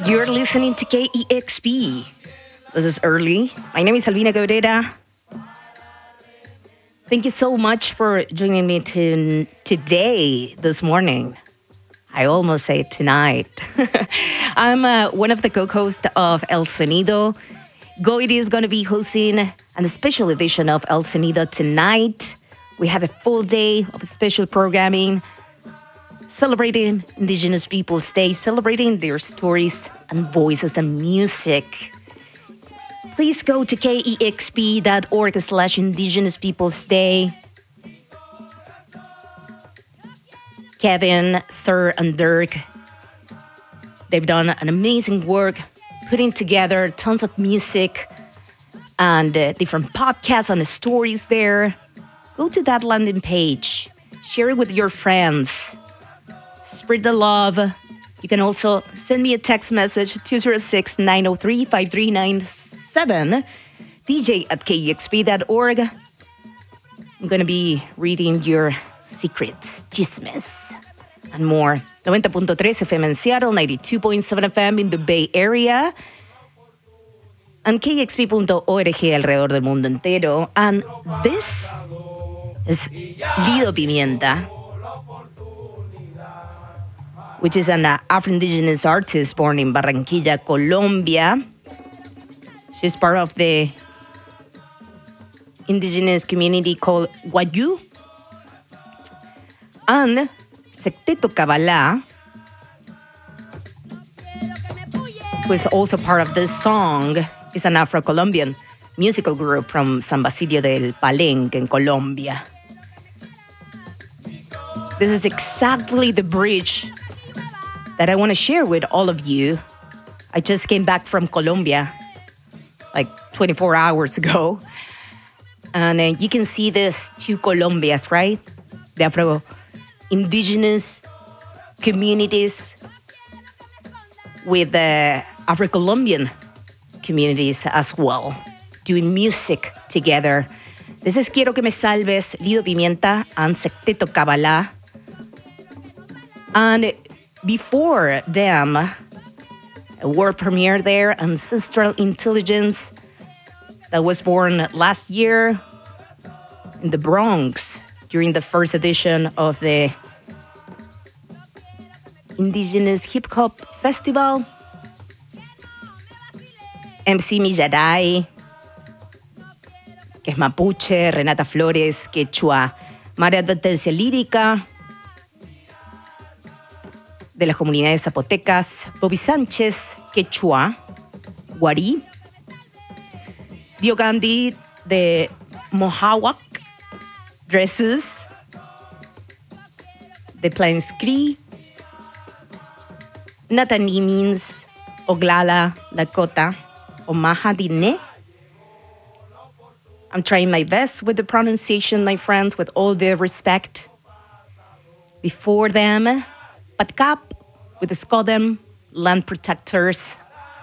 You're listening to KEXP. This is early. My name is Albina Cabrera. Thank you so much for joining me today, this morning. I almost say tonight. I'm one of the co-hosts of El Sonido. Goity is going to be hosting a special edition of El Sonido tonight. We have a full day of special programming, celebrating Indigenous Peoples Day, celebrating their stories and voices and music. Please go to kexp.org/Indigenous Peoples Day. Kevin, Sir, and Dirk, they've done an amazing work putting together tons of music and different podcasts and stories there. Go to that landing page. Share it with your friends. Spread the love. You can also send me a text message, 206-903-5397, dj@kexp.org. I'm going to be reading your secrets, chismes, and more. 90.3 FM in Seattle, 92.7 FM in the Bay Area, and kexp.org alrededor del mundo entero. And this is Lido Pimienta, which is an Afro-Indigenous artist born in Barranquilla, Colombia. She's part of the indigenous community called Wayuu. And Secteto Kabbalah, who is also part of this song, is an Afro-Colombian musical group from San Basilio del Palenque in Colombia. This is exactly the bridge that I want to share with all of you. I just came back from Colombia like 24 hours ago. And you can see this two Colombias, right? The Afro-Indigenous communities with the Afro-Colombian communities as well, doing music together. This is Quiero Que Me Salves, Lido Pimienta, and Secteto Kabbalah. And before them, a world premiere there, Ancestral Intelligence, that was born last year in the Bronx during the first edition of the Indigenous Hip Hop Festival. MC Millaray, que es Mapuche, Renata Flores, Quechua, María Advertencia Lírica, de las comunidades zapotecas, Bobby Sánchez, Quechua, Guarí, Dio Gandhi de Mohawk, Dresses, de Plains Cree, Natani means Oglala, Lakota, Omaha Dine. I'm trying my best with the pronunciation, my friends, with all the respect. Before them, Patkap with the Skodem, Land Protectors.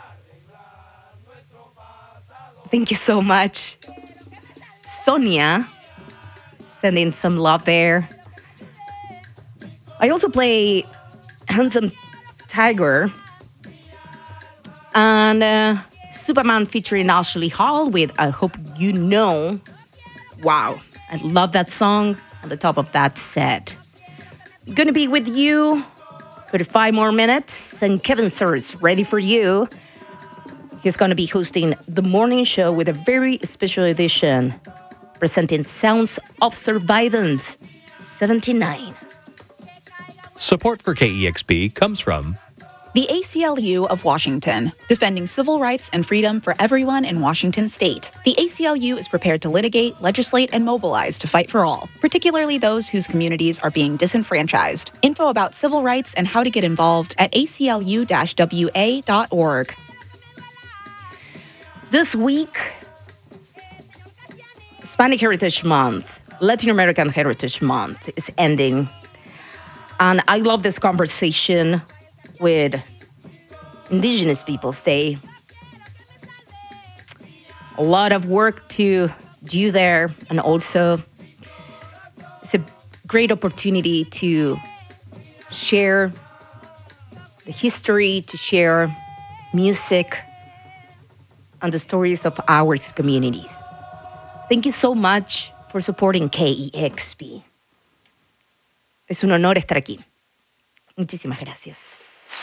Thank you so much. Sonia, sending some love there. I also play Handsome Tiger and Superman featuring Ashley Hall with I Hope You Know. Wow, I love that song on the top of that set. I'm gonna be with you for 5 more minutes, and Kevin Sir is ready for you. He's gonna be hosting the morning show with a very special edition, presenting Sounds of Survivance 79. Support for KEXP comes from the ACLU of Washington, defending civil rights and freedom for everyone in Washington state. The ACLU is prepared to litigate, legislate, and mobilize to fight for all, particularly those whose communities are being disenfranchised. Info about civil rights and how to get involved at aclu-wa.org. This week, Hispanic Heritage Month, Latin American Heritage Month is ending. And I love this conversation with Indigenous Peoples Day. A lot of work to do there, and also it's a great opportunity to share the history, to share music, and the stories of our communities. Thank you so much for supporting KEXP. Es un honor estar aquí. Muchísimas gracias.